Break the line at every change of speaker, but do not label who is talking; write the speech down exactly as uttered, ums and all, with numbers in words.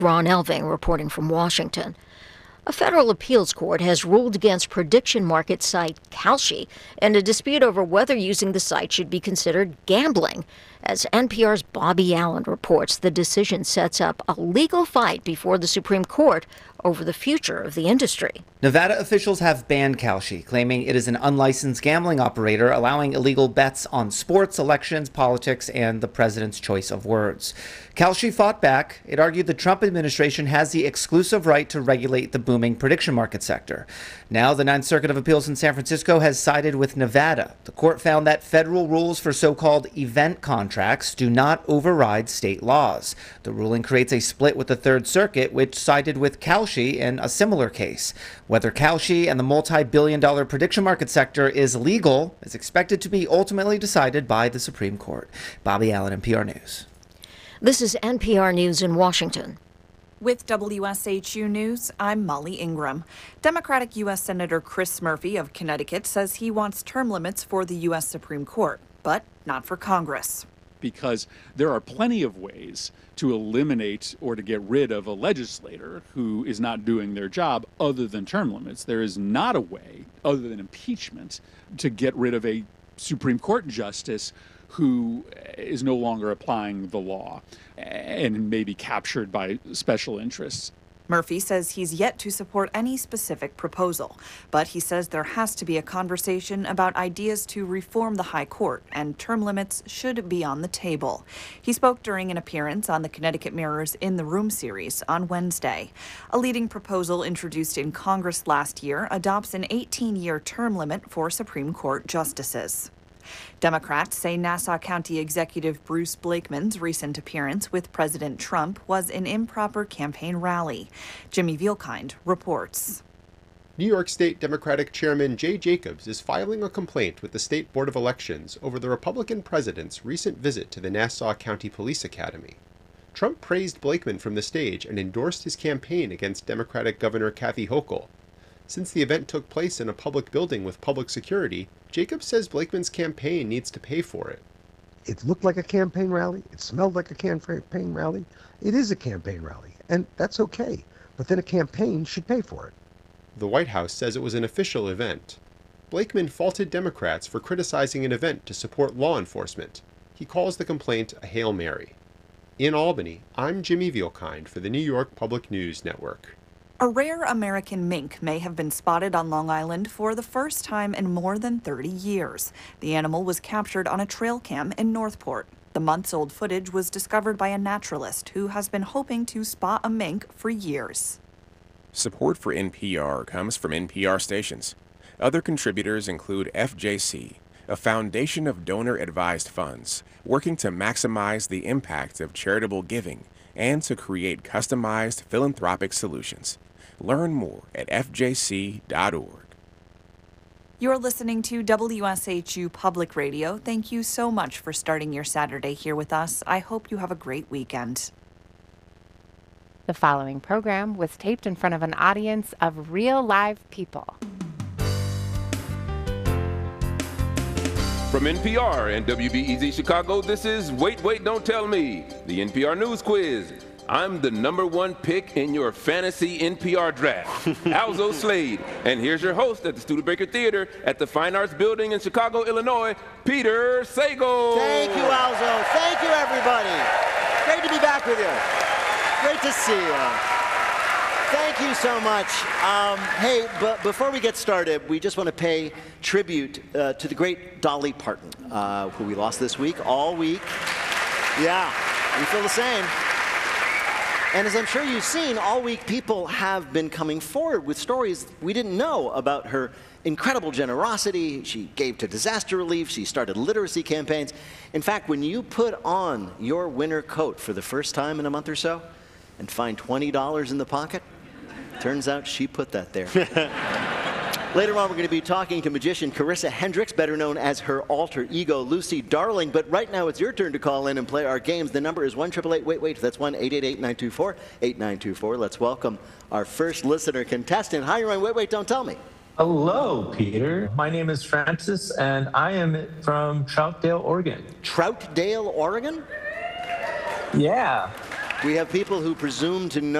Ron Elving reporting from Washington. A federal appeals court has ruled against prediction market site Kalshi in a dispute over whether using the site should be considered gambling. As N P R's Bobby Allen reports, the decision sets up a legal fight before the Supreme Court over the future of the industry.
Nevada officials have banned Kalshi, claiming it is an unlicensed gambling operator allowing illegal bets on sports, elections, politics, and the president's choice of words. Kalshi fought back. It argued the Trump administration has the exclusive right to regulate the booming prediction market sector. Now, the Ninth Circuit of Appeals in San Francisco has sided with Nevada. The court found that federal rules for so-called event contracts do not override state laws. The ruling creates a split with the Third Circuit, which sided with Kalshi in a similar case. Whether Kalshi and the multi-billion dollar prediction market sector is legal is expected to be ultimately decided by the Supreme Court. Bobby Allen, N P R News.
This is N P R News in Washington.
With W S H U News, I'm Molly Ingram. Democratic U S Senator Chris Murphy of Connecticut says he wants term limits for the U S Supreme Court, but not for Congress.
Because there are plenty of ways to eliminate or to get rid of a legislator who is not doing their job other than term limits. There is not a way, other than impeachment, to get rid of a Supreme Court justice who is no longer applying the law and may be captured by special interests.
Murphy says he's yet to support any specific proposal, but he says there has to be a conversation about ideas to reform the High Court, and term limits should be on the table. He spoke during an appearance on the Connecticut Mirror's In the Room series on Wednesday. A leading proposal introduced in Congress last year adopts an eighteen-year term limit for Supreme Court justices. Democrats say Nassau County Executive Bruce Blakeman's recent appearance with President Trump was an improper campaign rally. Jimmy Vielkind reports.
New York State Democratic Chairman Jay Jacobs is filing a complaint with the State Board of Elections over the Republican president's recent visit to the Nassau County Police Academy. Trump praised Blakeman from the stage and endorsed his campaign against Democratic Governor Kathy Hochul. Since the event took place in a public building with public security, Jacobs says Blakeman's campaign needs to pay for it.
It looked like a campaign rally. It smelled like a campaign rally. It is a campaign rally, and that's okay. But then a campaign should pay for it.
The White House says it was an official event. Blakeman faulted Democrats for criticizing an event to support law enforcement. He calls the complaint a Hail Mary. In Albany, I'm Jimmy Vielkind for the New York Public News Network.
A rare American mink may have been spotted on Long Island for the first time in more than thirty years. The animal was captured on a trail cam in Northport. The months-old footage was discovered by a naturalist who has been hoping to spot a mink for years.
Support for N P R comes from N P R stations. Other contributors include F J C, a foundation of donor-advised funds working to maximize the impact of charitable giving and to create customized philanthropic solutions. Learn more at F J C dot org.
You're listening to W S H U Public Radio. Thank you so much for starting your Saturday here with us. I hope you have a great weekend.
The following program was taped in front of an audience of real live people.
From N P R and W B E Z Chicago, this is Wait, Wait, Don't Tell Me, the N P R News Quiz. I'm the number one pick in your fantasy N P R draft, Alzo Slade. And here's your host at the Studebaker Theater at the Fine Arts Building in Chicago, Illinois, Peter Sagal.
Thank you, Alzo. Thank you, everybody. Great to be back with you. Great to see you. Thank you so much. Um, hey, but before we get started, we just want to pay tribute uh, to the great Dolly Parton, uh, who we lost this week, all week. Yeah, we feel the same. And as I'm sure you've seen, all week people have been coming forward with stories we didn't know about her incredible generosity. She gave to disaster relief. She started literacy campaigns. In fact, when you put on your winter coat for the first time in a month or so and find twenty dollars in the pocket, turns out she put that there. Later on, we're going to be talking to magician Carissa Hendricks, better known as her alter ego, Lucy Darling. But right now, it's your turn to call in and play our games. The number is one eight eight eight, wait, wait. That's one eight eight eight, nine two four, eight nine two four. Let's welcome our first listener contestant. Hi, you're on Wait, Wait, Don't Tell Me.
Hello, Peter. My name is Francis, and I am from Troutdale, Oregon.
Troutdale, Oregon?
Yeah.
We have people who presume to know